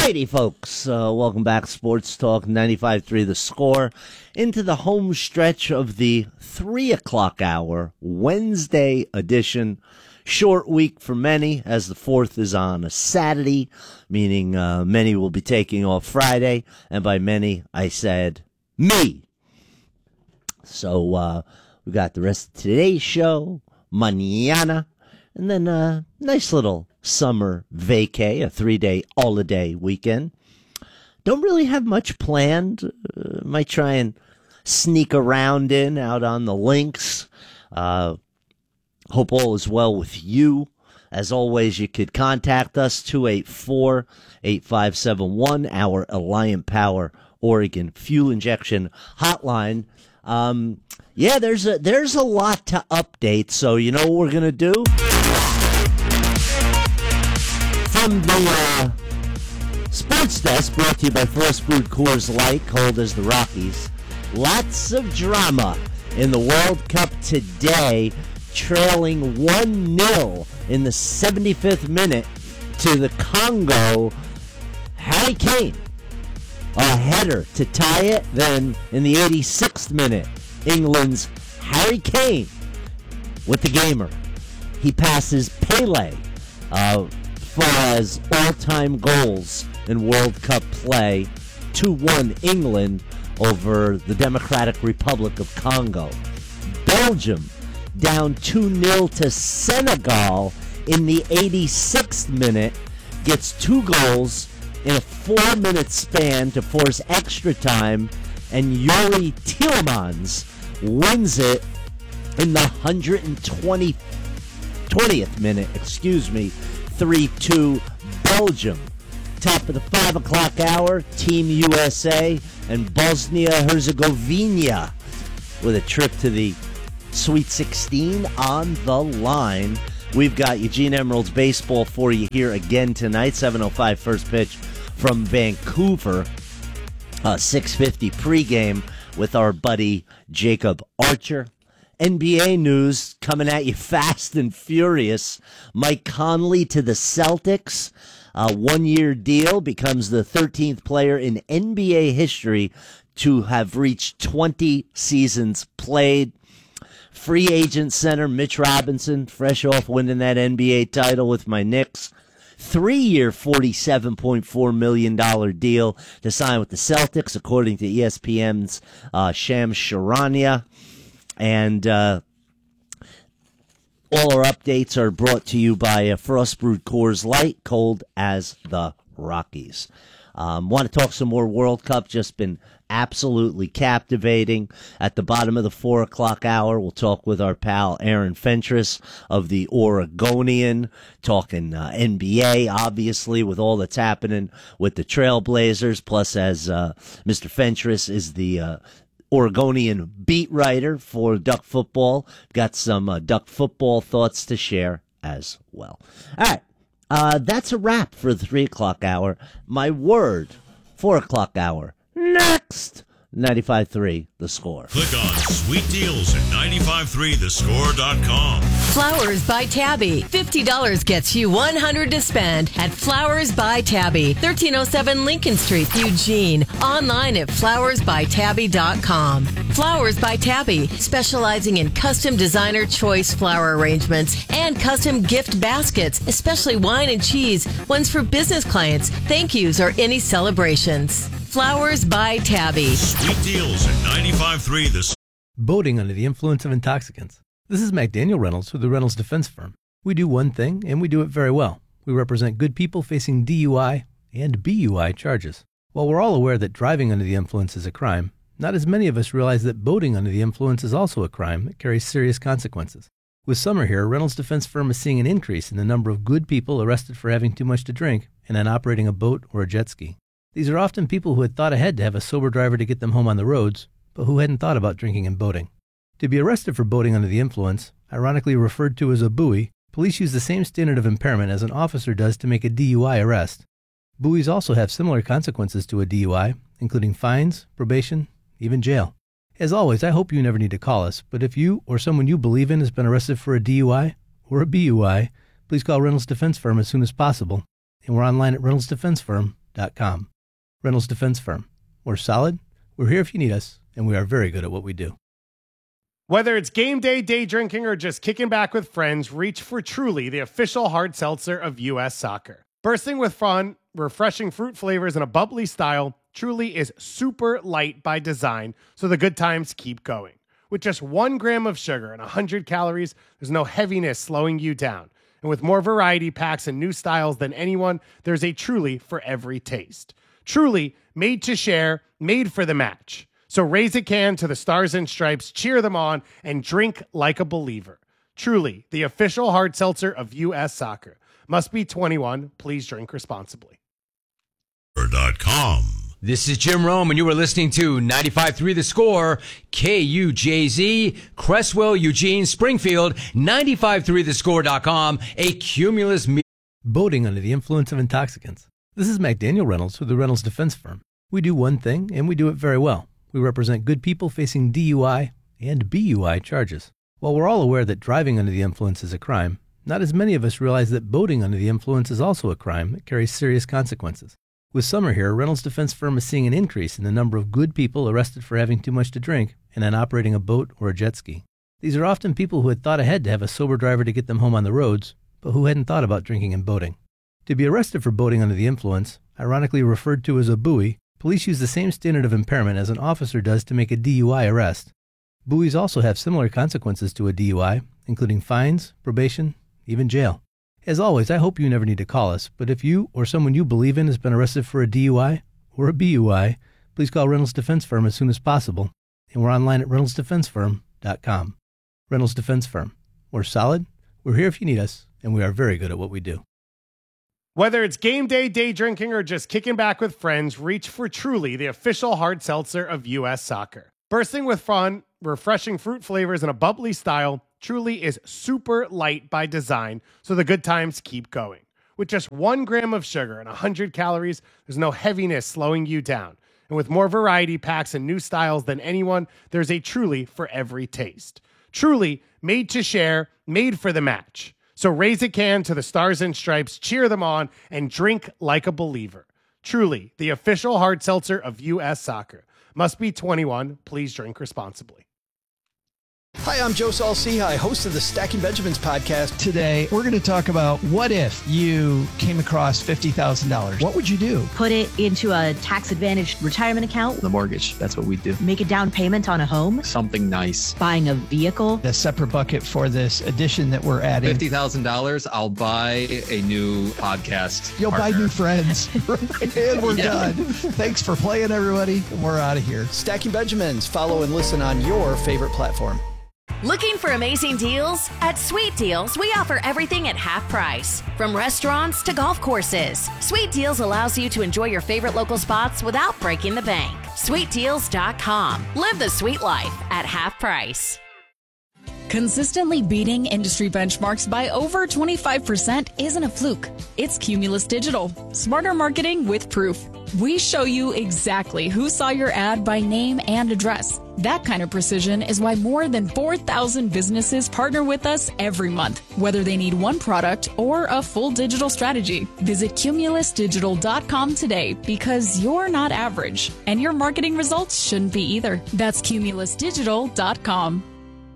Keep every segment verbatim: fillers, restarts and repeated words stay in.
Righty, folks. Uh, welcome back, Sports Talk ninety-five point three The Score, into the home stretch of the three o'clock hour, Wednesday edition. Short week for many, as the fourth is on a Saturday, meaning uh, many will be taking off Friday, and by many, I said me. So uh, we got the rest of today's show, mañana, and then a nice little summer vacay, a three-day holiday weekend. Don't really have much planned. Uh, might try and sneak around in out on the links. Uh, hope all is well with you. As always, you could contact us, two eight four, eight five seven one, our Alliant Power Oregon Fuel Injection Hotline. Um, yeah, there's a, there's a lot to update, so you know what we're going to do? From the uh, Sports Desk, brought to you by Frost Brewed Coors Light, cold as the Rockies. Lots of drama in the World Cup today, trailing one nil in the seventy-fifth minute to the Congo. Harry Kane, a header to tie it. Then in the eighty-sixth minute, England's Harry Kane with the gamer. He passes Pele uh, far as all-time goals in World Cup play. two one England over the Democratic Republic of Congo. Belgium down two nil to Senegal in the eighty-sixth minute, gets two goals in a four-minute span to force extra time, and Yuri Tielemans wins it in the one hundred twentieth minute, excuse me, three two Belgium. Top of the five o'clock hour, Team U S A and Bosnia-Herzegovina with a trip to the Sweet sixteen on the line. We've got Eugene Emeralds baseball for you here again tonight, seven oh five first pitch from Vancouver, uh, six fifty pregame with our buddy Jacob Archer. N B A news coming at you fast and furious. Mike Conley to the Celtics. A one-year deal, becomes the thirteenth player in N B A history to have reached twenty seasons played. Free agent center Mitch Robinson, fresh off winning that N B A title with my Knicks. Three-year, forty-seven point four million dollars deal to sign with the Celtics, according to E S P N's uh, Shams Charania. And uh, all our updates are brought to you by uh, Frost Brewed Coors Light, cold as the Rockies. Um, want to talk some more World Cup, just been absolutely captivating. At the bottom of the four o'clock hour, we'll talk with our pal Aaron Fentress of the Oregonian, talking uh, N B A, obviously, with all that's happening with the Trailblazers, plus as uh, Mister Fentress is the uh, Oregonian beat writer for Duck Football. Got some uh, Duck Football thoughts to share as well. All right. Uh, that's a wrap for the three o'clock hour. My word, four o'clock hour. Next, ninety-five point three The Score. Click on Sweet Deals at nine five three the score dot com. Flowers by Tabby. fifty dollars gets you one hundred dollars to spend at Flowers by Tabby, thirteen oh seven Lincoln Street, Eugene. Online at flowers by tabby dot com. Flowers by Tabby, specializing in custom designer choice flower arrangements and custom gift baskets, especially wine and cheese, ones for business clients, thank yous, or any celebrations. Flowers by Tabby. Sweet Deals at nine five three the Score. Boating under the influence of intoxicants. This is McDaniel Reynolds with the Reynolds Defense Firm. We do one thing, and we do it very well. We represent good people facing D U I and B U I charges. While we're all aware that driving under the influence is a crime, not as many of us realize that boating under the influence is also a crime that carries serious consequences. With summer here, Reynolds Defense Firm is seeing an increase in the number of good people arrested for having too much to drink and then operating a boat or a jet ski. These are often people who had thought ahead to have a sober driver to get them home on the roads, but who hadn't thought about drinking and boating. To be arrested for boating under the influence, ironically referred to as a buoy, police use the same standard of impairment as an officer does to make a D U I arrest. Buoys also have similar consequences to a D U I, including fines, probation, even jail. As always, I hope you never need to call us, but if you or someone you believe in has been arrested for a D U I or a B U I, please call Reynolds Defense Firm as soon as possible. And we're online at reynolds defense firm dot com. Reynolds Defense Firm. We're solid, we're here if you need us, and we are very good at what we do. Whether it's game day, day drinking, or just kicking back with friends, reach for Truly, the official hard seltzer of U S Soccer. Bursting with fun, refreshing fruit flavors, and a bubbly style, Truly is super light by design, so the good times keep going. With just one gram of sugar and one hundred calories, there's no heaviness slowing you down. And with more variety packs and new styles than anyone, there's a Truly for every taste. Truly, made to share, made for the match. So raise a can to the Stars and Stripes, cheer them on, and drink like a believer. Truly, the official hard seltzer of U S Soccer. Must be twenty-one. Please drink responsibly. Dot com. This is Jim Rome, and you are listening to ninety-five point three The Score, K U J Z, Cresswell, Eugene, Springfield, ninety-five point three the score dot com, a Cumulus... Me- Boating under the influence of intoxicants. This is McDaniel Reynolds with the Reynolds Defense Firm. We do one thing, and we do it very well. We represent good people facing D U I and B U I charges. While we're all aware that driving under the influence is a crime, not as many of us realize that boating under the influence is also a crime that carries serious consequences. With summer here, Reynolds Defense Firm is seeing an increase in the number of good people arrested for having too much to drink and then operating a boat or a jet ski. These are often people who had thought ahead to have a sober driver to get them home on the roads, but who hadn't thought about drinking and boating. To be arrested for boating under the influence, ironically referred to as a buoy, police use the same standard of impairment as an officer does to make a D U I arrest. Buoys also have similar consequences to a D U I, including fines, probation, even jail. As always, I hope you never need to call us, but if you or someone you believe in has been arrested for a D U I or a B U I, please call Reynolds Defense Firm as soon as possible, and we're online at reynolds defense firm dot com. Reynolds Defense Firm. We're solid, we're here if you need us, and we are very good at what we do. Whether it's game day, day drinking, or just kicking back with friends, reach for Truly, the official hard seltzer of U S Soccer. Bursting with fun, refreshing fruit flavors, and a bubbly style, Truly is super light by design, so the good times keep going. With just one gram of sugar and one hundred calories, there's no heaviness slowing you down. And with more variety packs and new styles than anyone, there's a Truly for every taste. Truly, made to share, made for the match. So raise a can to the Stars and Stripes, cheer them on, and drink like a believer. Truly, the official hard seltzer of U S Soccer. Must be twenty-one. Please drink responsibly. Hi, I'm Joe Saul-Sehy, host of the Stacking Benjamins podcast. Today, we're going to talk about what if you came across fifty thousand dollars? What would you do? Put it into a tax-advantaged retirement account. The mortgage, that's what we do. Make a down payment on a home. Something nice. Buying a vehicle. A separate bucket for this addition that we're adding. fifty thousand dollars, I'll buy a new podcast You'll partner. buy new friends. And we're Yeah. done. Thanks for playing, everybody. We're out of here. Stacking Benjamins. Follow and listen on your favorite platform. Looking for amazing deals? At Sweet Deals, we offer everything at half price. From restaurants to golf courses, Sweet Deals allows you to enjoy your favorite local spots without breaking the bank. sweet deals dot com. Live the sweet life at half price. Consistently beating industry benchmarks by over twenty-five percent isn't a fluke. It's Cumulus Digital. Smarter marketing with proof. We show you exactly who saw your ad by name and address. That kind of precision is why more than four thousand businesses partner with us every month, whether they need one product or a full digital strategy. Visit cumulus digital dot com today because you're not average, and your marketing results shouldn't be either. That's cumulus digital dot com.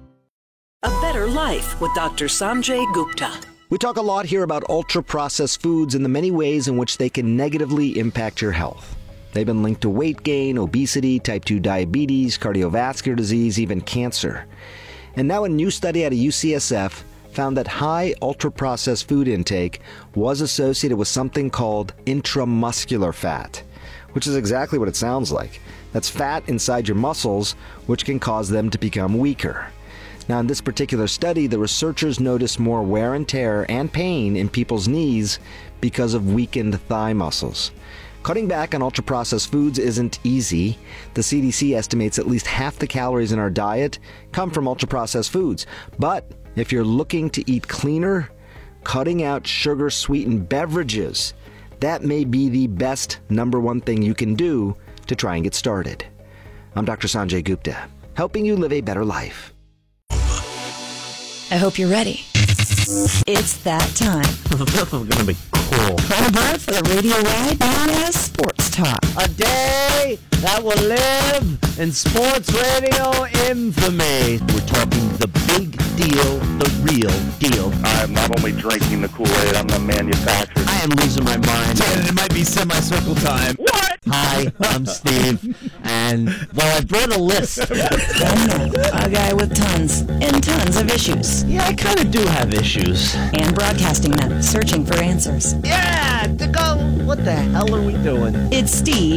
A Better Life with Doctor Sanjay Gupta. We talk a lot here about ultra-processed foods and the many ways in which they can negatively impact your health. They've been linked to weight gain, obesity, type two diabetes, cardiovascular disease, even cancer. And now a new study out of U C S F found that high ultra-processed food intake was associated with something called intramuscular fat, which is exactly what it sounds like. That's fat inside your muscles, which can cause them to become weaker. Now, in this particular study, the researchers noticed more wear and tear and pain in people's knees because of weakened thigh muscles. Cutting back on ultra-processed foods isn't easy. The C D C estimates at least half the calories in our diet come from ultra-processed foods. But if you're looking to eat cleaner, cutting out sugar-sweetened beverages, that may be the best number one thing you can do to try and get started. I'm Doctor Sanjay Gupta, helping you live a better life. I hope you're ready. It's that time. We're gonna be cool. On board for the radio ride known as talk. A day that will live in sports radio infamy. We're talking the big deal, the real deal. I'm not only drinking the Kool-Aid, I'm the manufacturer. I am losing my mind. It might be semicircle time. What? Hi, I'm Steve, and, well, I brought a list. A guy with tons and tons of issues. Yeah, I kind of do have issues. And broadcasting them, searching for answers. Yeah, to go, what the hell are we doing? It's Steve